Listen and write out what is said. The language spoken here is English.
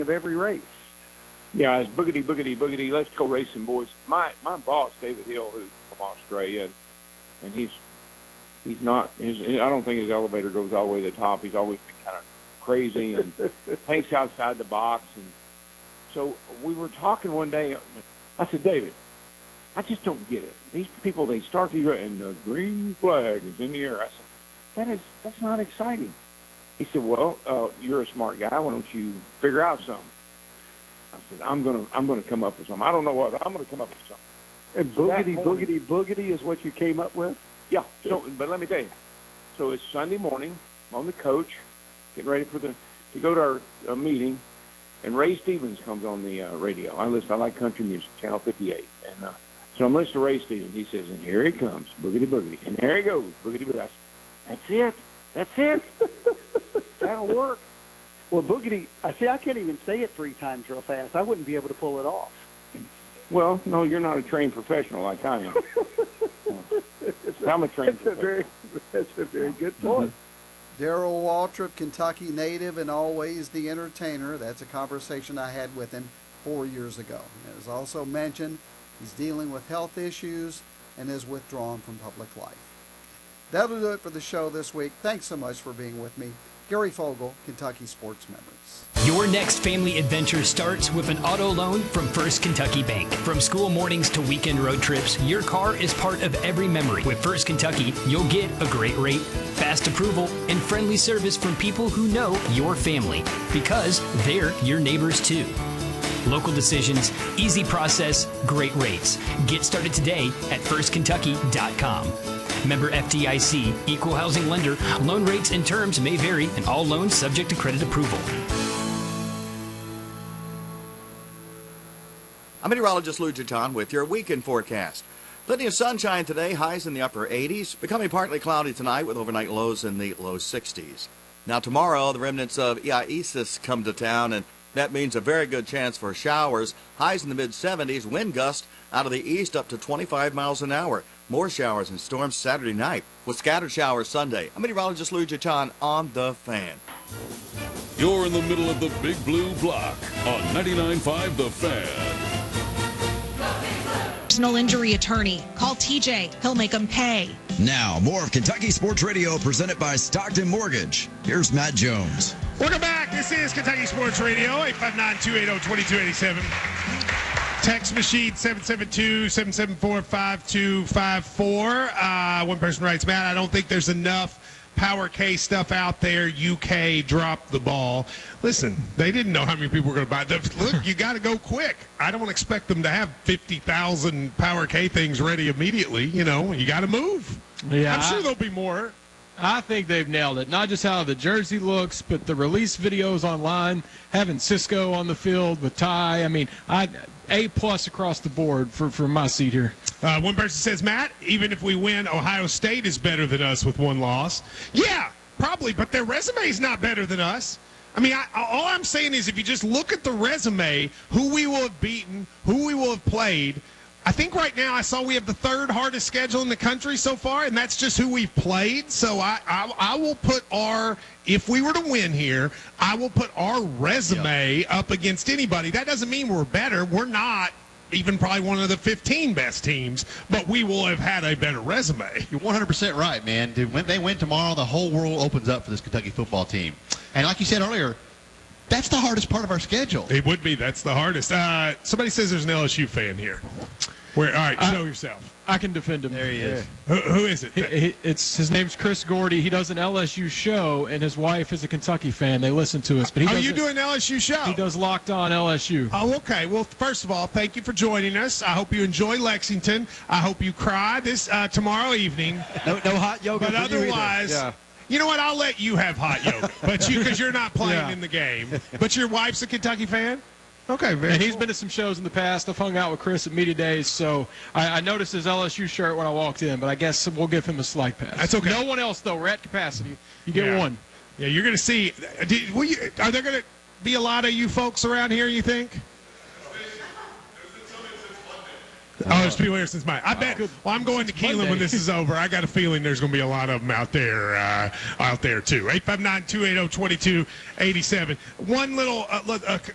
of every race. Yeah, it's boogity, boogity, boogity. Let's go racing, boys. My boss, David Hill, who's from Australia, and he's not. I don't think his elevator goes all the way to the top. He's always been kind of crazy and thinks outside the box. And so we were talking one day. I said, David, I just don't get it. These people, they start and the green flag is in the air. I said, that's not exciting. He said, well, you're a smart guy. Why don't you figure out something? I said, I'm gonna come up with something. I don't know what, but I'm gonna come up with something. And boogity, boogity is what you came up with? Yeah. So, but let me tell you. So it's Sunday morning. I'm on the coach, getting ready to go to our meeting, and Ray Stevens comes on the radio. I like country music, Channel 58, and so I'm listening to Ray Stevens. He says, and here he comes, boogity, boogity, and there he goes, boogity, boogity. That's it. That'll work. Well, boogity, I can't even say it 3 times real fast. I wouldn't be able to pull it off. Well, no, you're not a trained professional like I am. I'm a trained professional. That's a very good point. Darrell Waltrip, Kentucky native and always the entertainer. That's a conversation I had with him 4 years ago. It was also mentioned he's dealing with health issues and is withdrawn from public life. That'll do it for the show this week. Thanks so much for being with me. Gary Fogle, Kentucky Sports Memories. Your next family adventure starts with an auto loan from First Kentucky Bank. From school mornings to weekend road trips, your car is part of every memory. With First Kentucky, you'll get a great rate, fast approval, and friendly service from people who know your family, because they're your neighbors too. Local decisions, easy process, great rates. Get started today at firstkentucky.com. Member FDIC, equal housing lender. Loan rates and terms may vary, and all loans subject to credit approval. I'm meteorologist Lou Giton with your weekend forecast. Plenty of sunshine today, highs in the upper 80s, becoming partly cloudy tonight with overnight lows in the low 60s. Now tomorrow, the remnants of Isis come to town, and that means a very good chance for showers. Highs in the mid-70s, wind gusts out of the east up to 25 miles an hour. More showers and storms Saturday night with scattered showers Sunday. I'm meteorologist Lou Giton on The Fan. You're in the middle of the Big Blue Block on 99.5 The Fan. Personal injury attorney. Call TJ. He'll make them pay. Now, more of Kentucky Sports Radio presented by Stockton Mortgage. Here's Matt Jones. Welcome back. This is Kentucky Sports Radio, 859-280-2287. Text machine 772-774-5254. One person writes, Matt, I don't think there's enough Power K stuff out there. UK dropped the ball. Listen, they didn't know how many people were going to buy it. Look, you got to go quick. I don't expect them to have 50,000 Power K things ready immediately. You know, you got to move. Yeah, I'm sure there'll be more. I think they've nailed it. Not just how the jersey looks, but the release videos online, having Cisco on the field with Ty. I mean, A+ across the board for my seat here. One person says, Matt, even if we win, Ohio State is better than us with one loss. Yeah, probably, but their resume is not better than us. I mean, all I'm saying is if you just look at the resume, who we will have beaten, who we will have played, I think right now I saw we have the 3rd hardest schedule in the country so far, and that's just who we've played. So I will put if we were to win here, I will put our resume up against anybody. That doesn't mean we're better. We're not even probably one of the 15 best teams, but we will have had a better resume. You're 100% right, man. Dude, when they win tomorrow, the whole world opens up for this Kentucky football team. And like you said earlier, that's the hardest part of our schedule. It would be. That's the hardest. Somebody says there's an LSU fan here. All right, show yourself. I can defend him. There he is. Who is it? His name's Chris Gordy. He does an LSU show, and his wife is a Kentucky fan. They listen to us. But you do an LSU show? He does Locked On LSU. Oh, okay. Well, first of all, thank you for joining us. I hope you enjoy Lexington. I hope you cry this tomorrow evening. No hot yoga. But otherwise, you know what? I'll let you have hot yoga, but because you're not playing in the game. But your wife's a Kentucky fan. Okay, very and he's been to some shows in the past. I've hung out with Chris at media days, so I noticed his LSU shirt when I walked in, but I guess we'll give him a slight pass. That's okay. No one else, though. We're at capacity. You get one. Yeah, you're going to see. Are there going to be a lot of you folks around here, you think? Oh, there's people here since May. I bet. Well, I'm going to Keelan when this is over. I got a feeling there's going to be a lot of them out there too. 859-280-2287. One little